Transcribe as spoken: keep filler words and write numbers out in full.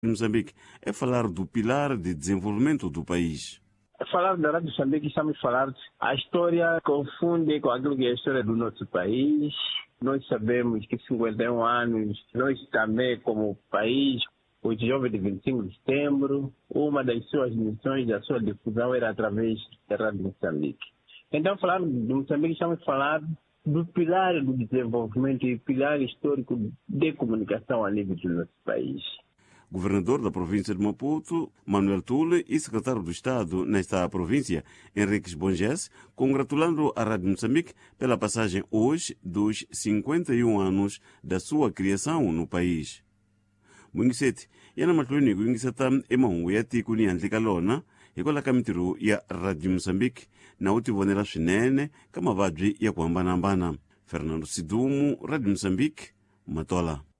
Moçambique é falar do pilar de desenvolvimento do país. Falar da Rádio Moçambique, estamos a falar a história confunde com aquilo que é a história do nosso país. Nós sabemos que cinquenta e um anos, nós também como país, os jovens de vinte e cinco de setembro, uma das suas missões, da sua difusão era através da Rádio Moçambique. Então, falar de Moçambique, estamos a falar do pilar do desenvolvimento e pilar histórico de comunicação a nível do nosso país. Governador da província de Maputo, Manuel Tule, e secretário do Estado nesta província, Henriques Bonges, congratulando a Rádio Moçambique pela passagem hoje dos cinquenta e um anos da sua criação no país. Mungiseti, yana matlweni kuingisata emaungu ya tiko ni Antlikalona, hikola ka mintirho ya Radio Moçambique na u tivonela swinene ka mavabyi ya ku hambanahambana. Fernando Sidumu, Radio Moçambique, Matola.